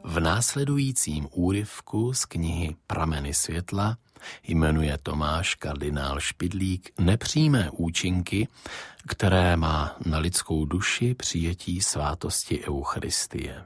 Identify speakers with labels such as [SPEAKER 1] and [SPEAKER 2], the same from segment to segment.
[SPEAKER 1] v následujícím úryvku z knihy Prameny světla jmenuje Tomáš kardinál Špidlík nepřímé účinky, které má na lidskou duši přijetí svátosti Eucharistie.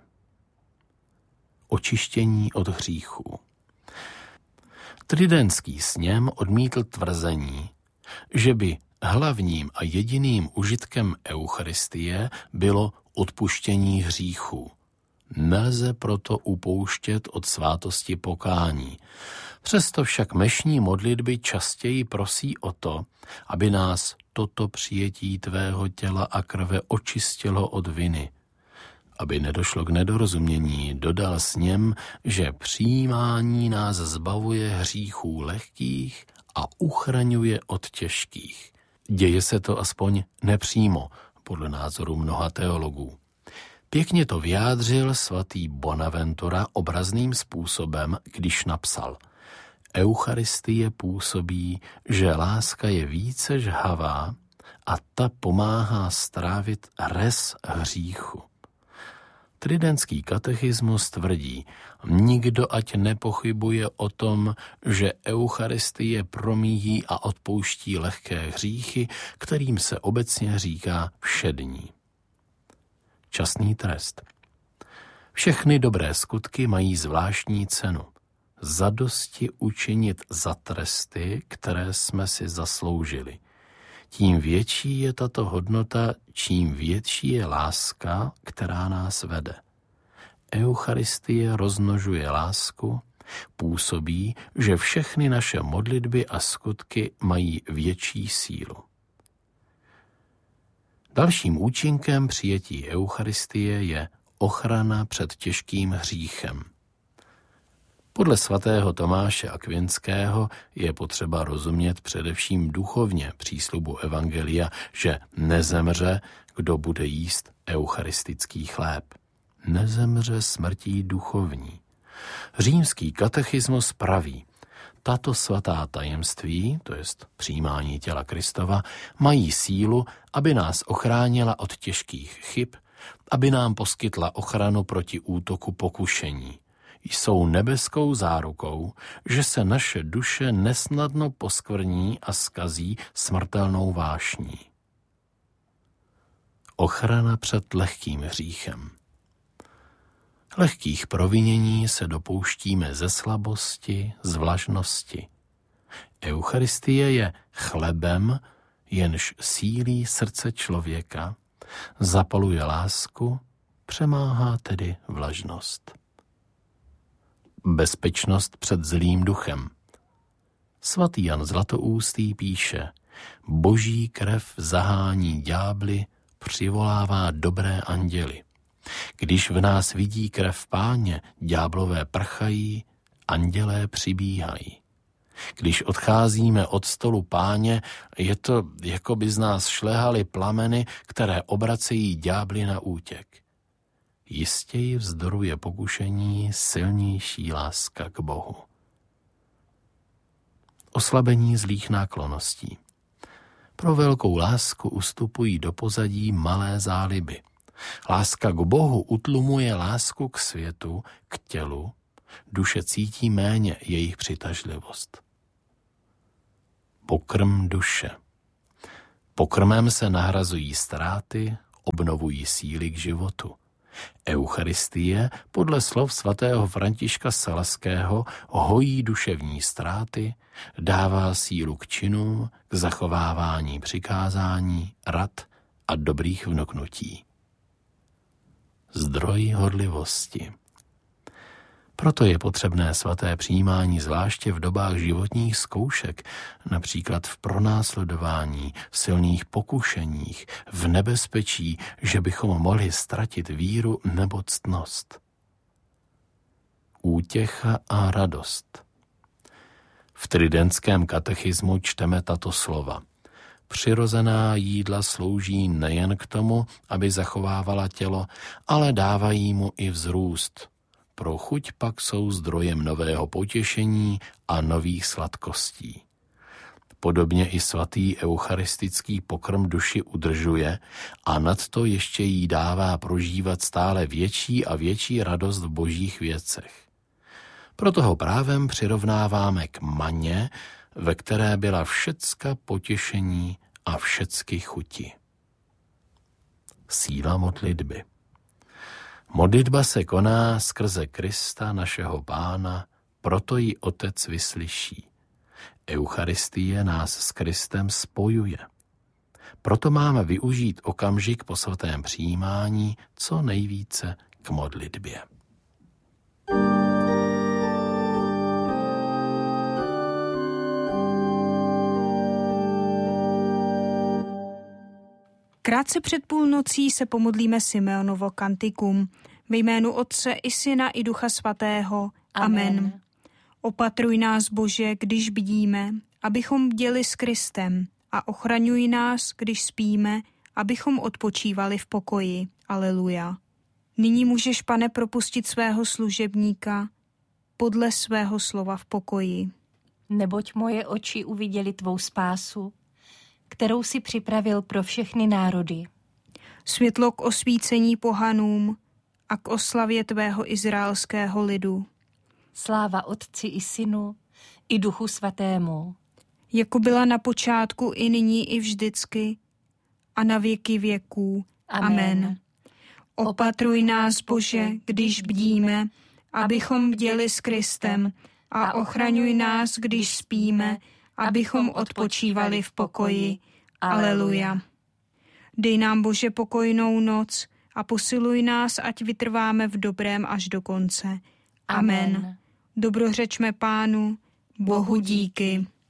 [SPEAKER 1] Očištění od hříchů. Tridentský sněm odmítl tvrzení, že by hlavním a jediným užitkem Eucharistie bylo odpuštění hříchů. Nelze proto upouštět od svátosti pokání. Přesto však mešní modlitby častěji prosí o to, aby nás toto přijetí tvého těla a krve očistilo od viny. Aby nedošlo k nedorozumění, dodal sněm, že přijímání nás zbavuje hříchů lehkých a uchraňuje od těžkých. Děje se to aspoň nepřímo, podle názoru mnoha teologů. Pěkně to vyjádřil svatý Bonaventura obrazným způsobem, když napsal: Eucharistie působí, že láska je více žhavá a ta pomáhá strávit rez hříchu. Tridentský katechismus tvrdí, nikdo ať nepochybuje o tom, že Eucharistie promíjí a odpouští lehké hříchy, kterým se obecně říká všední. Časný trest. Všechny dobré skutky mají zvláštní cenu. Zadosti učinit za tresty, které jsme si zasloužili. Tím větší je tato hodnota, čím větší je láska, která nás vede. Eucharistie rozmnožuje lásku, působí, že všechny naše modlitby a skutky mají větší sílu. Dalším účinkem přijetí Eucharistie je ochrana před těžkým hříchem. Podle svatého Tomáše Akvinského je potřeba rozumět především duchovně příslibu evangelia, že nezemře, kdo bude jíst eucharistický chléb. Nezemře smrtí duchovní. Římský katechismus praví, tato svatá tajemství, to jest přijímání těla Kristova, mají sílu, aby nás ochránila od těžkých chyb, aby nám poskytla ochranu proti útoku pokušení. Jsou nebeskou zárukou, že se naše duše nesnadno poskvrní a zkazí smrtelnou vášní. Ochrana před lehkým hříchem. Lehkých provinění se dopouštíme ze slabosti, z vlažnosti. Eucharistie je chlebem, jenž sílí srdce člověka, zapaluje lásku, přemáhá tedy vlažnost. Bezpečnost před zlým duchem. Svatý Jan Zlatoústý píše, Boží krev zahání ďábly, přivolává dobré anděly. Když v nás vidí krev Páně, ďáblové prchají, andělé přibíhají. Když odcházíme od stolu Páně, je to, jako by z nás šlehaly plameny, které obracejí ďábly na útěk. Jistěji vzdoruje pokušení silnější láska k Bohu. Oslabení zlých náklonností. Pro velkou lásku ustupují do pozadí malé záliby. Láska k Bohu utlumuje lásku k světu, k tělu, duše cítí méně jejich přitažlivost. Pokrm duše. Pokrmem se nahrazují ztráty, obnovují síly k životu. Eucharistie podle slov svatého Františka Salaského hojí duševní ztráty, dává sílu k činům, k zachovávání přikázání, rad a dobrých vnuknutí. Zdroj horlivosti. Proto je potřebné svaté přijímání zvláště v dobách životních zkoušek, například v pronásledování, v silných pokušeních, v nebezpečí, že bychom mohli ztratit víru nebo ctnost. Útěcha a radost. V tridentském katechismu čteme tato slova. Přirozená jídla slouží nejen k tomu, aby zachovávala tělo, ale dávají mu i vzrůst. Pro chuť pak jsou zdrojem nového potěšení a nových sladkostí. Podobně i svatý eucharistický pokrm duši udržuje a nadto ještě jí dává prožívat stále větší a větší radost v božích věcech. Proto ho právem přirovnáváme k maně, ve které byla všecka potěšení a všecky chuti. Síla modlitby. Modlitba se koná skrze Krista, našeho Pána, proto ji Otec vyslyší. Eucharistie nás s Kristem spojuje. Proto máme využít okamžik po svatém přijímání co nejvíce k modlitbě.
[SPEAKER 2] Krátce před půlnocí se pomodlíme Simeonovo kantikum. Ve jménu Otce i Syna i Ducha Svatého. Amen. Opatruj nás, Bože, když bdíme, abychom bděli s Kristem, a ochraňuj nás, když spíme, abychom odpočívali v pokoji. Aleluja. Nyní můžeš, Pane, propustit svého služebníka podle svého slova v pokoji.
[SPEAKER 3] Neboť moje oči uviděly tvou spásu, kterou si připravil pro všechny národy.
[SPEAKER 2] Světlo k osvícení pohanům a k oslavě tvého izraelského lidu.
[SPEAKER 3] Sláva Otci i Synu i Duchu Svatému.
[SPEAKER 2] Jako byla na počátku, i nyní, i vždycky, a na věky věků. Amen. Opatruj nás, Bože, když bdíme, abychom bděli s Kristem, a ochraňuj nás, když spíme, abychom odpočívali v pokoji. Aleluja. Dej nám, Bože, pokojnou noc a posiluj nás, ať vytrváme v dobrém až do konce. Amen. Dobrořečme Pánu, Bohu díky.